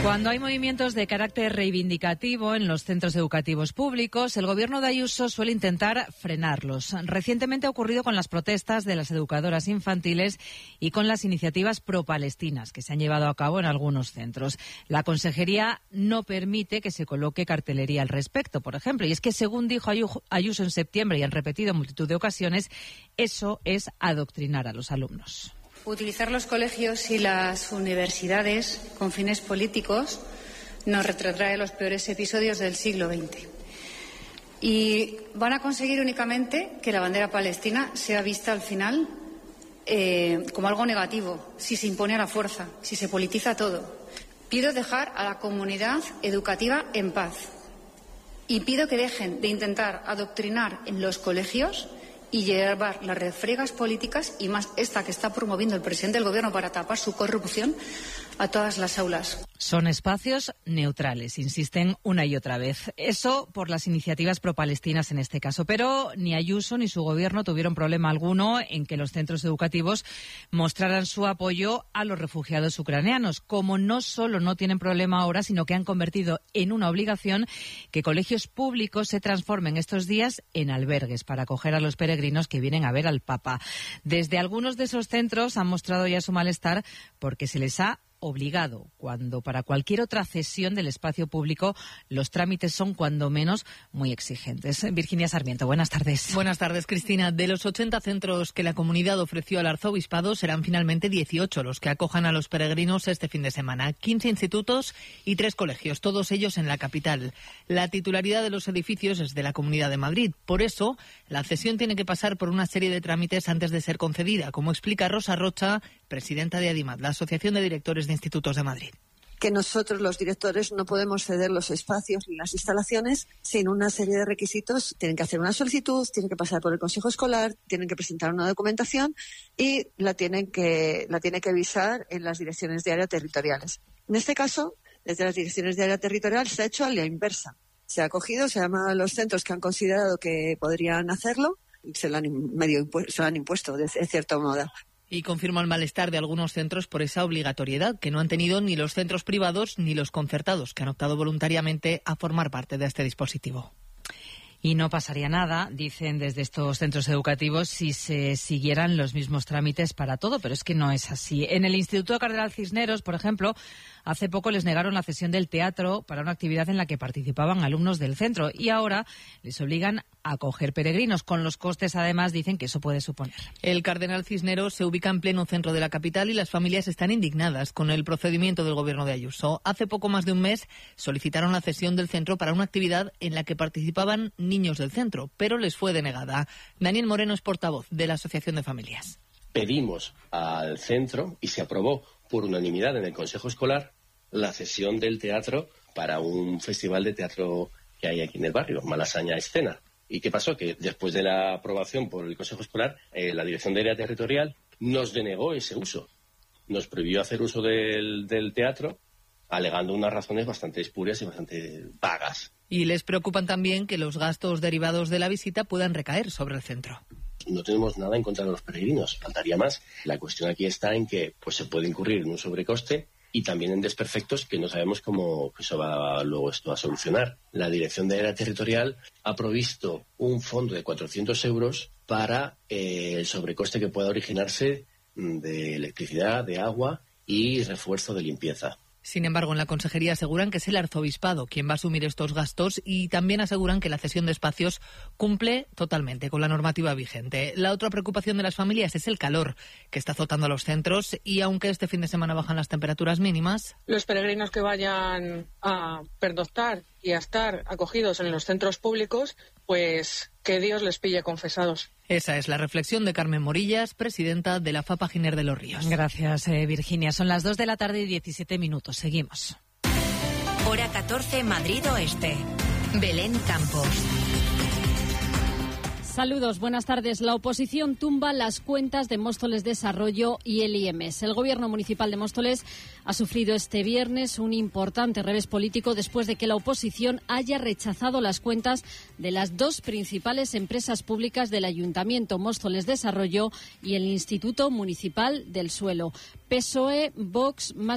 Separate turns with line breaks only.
Cuando hay movimientos de carácter reivindicativo en los centros educativos públicos, el gobierno de Ayuso suele intentar frenarlos. Recientemente ha ocurrido con las protestas de las educadoras infantiles y con las iniciativas pro-palestinas que se han llevado a cabo en algunos centros. La Consejería no permite que se coloque cartelería al respecto, por ejemplo. Y es que, según dijo Ayuso en septiembre y han repetido en multitud de ocasiones, eso es adoctrinar a los alumnos.
Utilizar los colegios y las universidades con fines políticos nos retrotrae los peores episodios del siglo XX. Y van a conseguir únicamente que la bandera palestina sea vista al final como algo negativo, si se impone a la fuerza, si se politiza todo. Pido dejar a la comunidad educativa en paz. Y pido que dejen de intentar adoctrinar en los colegios y llevar las refriegas políticas, y más esta que está promoviendo el presidente del Gobierno para tapar su corrupción, a todas las aulas.
Son espacios neutrales, insisten una y otra vez. Eso por las iniciativas pro-palestinas en este caso. Pero ni Ayuso ni su Gobierno tuvieron problema alguno en que los centros educativos mostraran su apoyo a los refugiados ucranianos. Como no solo no tienen problema ahora, sino que han convertido en una obligación que colegios públicos se transformen estos días en albergues para acoger a los peregrinos que vienen a ver al Papa. Desde algunos de esos centros han mostrado ya su malestar porque se les ha obligado, cuando para cualquier otra cesión del espacio público los trámites son cuando menos muy exigentes. Virginia Sarmiento, buenas tardes.
Buenas tardes, Cristina. De los 80 centros que la comunidad ofreció al arzobispado, serán finalmente 18 los que acojan a los peregrinos este fin de semana. 15 institutos y 3 colegios, todos ellos en la capital. La titularidad de los edificios es de la Comunidad de Madrid. Por eso, la cesión tiene que pasar por una serie de trámites antes de ser concedida, como explica Rosa Rocha, presidenta de ADIMAD, la Asociación de Directores de Institutos de Madrid.
Que nosotros, los directores, no podemos ceder los espacios ni las instalaciones sin una serie de requisitos. Tienen que hacer una solicitud, tienen que pasar por el Consejo Escolar, tienen que presentar una documentación y la tiene que visar en las direcciones de área territoriales. En este caso, desde las direcciones de área territorial se ha hecho a la inversa. Se ha cogido, se llama a los centros que han considerado que podrían hacerlo, se lo han impuesto de cierto modo.
Y confirma el malestar de algunos centros por esa obligatoriedad que no han tenido ni los centros privados ni los concertados, que han optado voluntariamente a formar parte de este dispositivo.
Y no pasaría nada, dicen desde estos centros educativos, si se siguieran los mismos trámites para todo, pero es que no es así. En el Instituto Cardenal Cisneros, por ejemplo, hace poco les negaron la cesión del teatro para una actividad en la que participaban alumnos del centro y ahora les obligan a acoger peregrinos, con los costes, además, dicen que eso puede suponer.
El Cardenal Cisneros se ubica en pleno centro de la capital y las familias están indignadas con el procedimiento del Gobierno de Ayuso. Hace poco más de un mes solicitaron la cesión del centro para una actividad en la que participaban niños del centro, pero les fue denegada. Daniel Moreno es portavoz de la Asociación de Familias.
Pedimos al centro y se aprobó por unanimidad en el Consejo Escolar la cesión del teatro para un festival de teatro que hay aquí en el barrio, Malasaña Escena. ¿Y qué pasó? Que después de la aprobación por el Consejo Escolar, la Dirección de Área Territorial nos denegó ese uso. Nos prohibió hacer uso del teatro, alegando unas razones bastante espurias y bastante vagas.
Y les preocupan también que los gastos derivados de la visita puedan recaer sobre el centro.
No tenemos nada en contra de los peregrinos, faltaría más. La cuestión aquí está en que se puede incurrir en un sobrecoste y también en desperfectos que no sabemos cómo se va luego esto a solucionar. La Dirección de Área Territorial ha provisto un fondo de 400 euros para el sobrecoste que pueda originarse de electricidad, de agua y refuerzo de limpieza.
Sin embargo, en la Consejería aseguran que es el arzobispado quien va a asumir estos gastos y también aseguran que la cesión de espacios cumple totalmente con la normativa vigente. La otra preocupación de las familias es el calor que está azotando a los centros y aunque este fin de semana bajan las temperaturas mínimas,
los peregrinos que vayan a pernoctar y a estar acogidos en los centros públicos, pues que Dios les pille confesados.
Esa es la reflexión de Carmen Morillas, presidenta de la FAPA Giner de los Ríos.
Gracias, Virginia. Son las 2 de la tarde y 17 minutos. Seguimos.
Hora 14, Madrid Oeste. Belén Campos.
Saludos, buenas tardes. La oposición tumba las cuentas de Móstoles Desarrollo y el IEMES. El Gobierno municipal de Móstoles ha sufrido este viernes un importante revés político después de que la oposición haya rechazado las cuentas de las dos principales empresas públicas del Ayuntamiento, Móstoles Desarrollo y el Instituto Municipal del Suelo. PSOE, Vox, más